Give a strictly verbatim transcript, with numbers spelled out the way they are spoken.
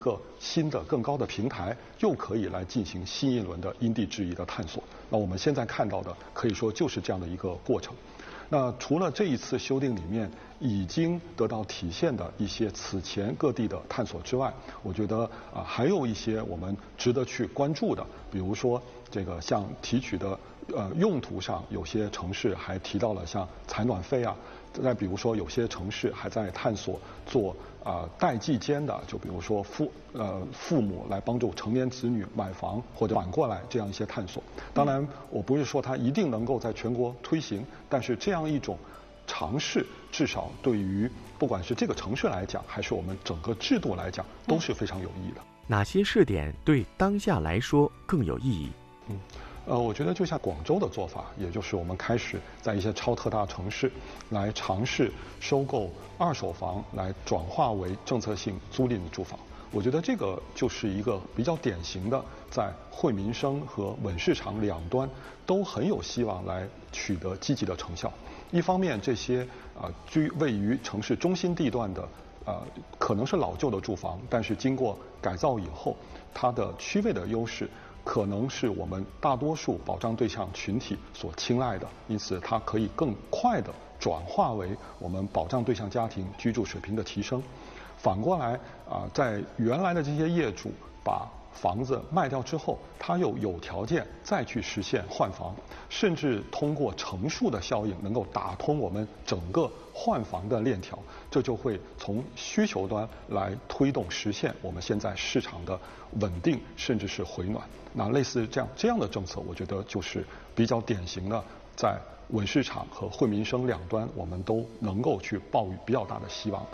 个新的更高的平台，又可以来进行新一轮的因地制宜的探索。那我们现在看到的，可以说就是这样的一个过程。那除了这一次修订里面已经得到体现的一些此前各地的探索之外，我觉得啊还有一些我们值得去关注的，比如说这个像提取的呃用途上，有些城市还提到了像采暖费啊。再比如说，有些城市还在探索做啊、呃、代际间的，就比如说父呃父母来帮助成年子女买房，或者反过来这样一些探索。当然，我不是说它一定能够在全国推行，但是这样一种尝试，至少对于不管是这个城市来讲，还是我们整个制度来讲，都是非常有意义的。 哪些试点对当下来说更有意义？ 嗯。呃，我觉得就像广州的做法，也就是我们开始在一些超特大城市来尝试收购二手房，来转化为政策性租赁的住房。我觉得这个就是一个比较典型的，在惠民生和稳市场两端都很有希望来取得积极的成效。一方面，这些啊、呃、居位于城市中心地段的呃可能是老旧的住房，但是经过改造以后，它的区位的优势可能是我们大多数保障对象群体所青睐的，因此它可以更快地转化为我们保障对象家庭居住水平的提升。反过来啊、呃，在原来的这些业主把房子卖掉之后，他又有条件再去实现换房，甚至通过乘数的效应能够打通我们整个换房的链条，这就会从需求端来推动实现我们现在市场的稳定甚至是回暖。那类似这样这样的政策，我觉得就是比较典型的在稳市场和惠民生两端，我们都能够去抱有比较大的希望。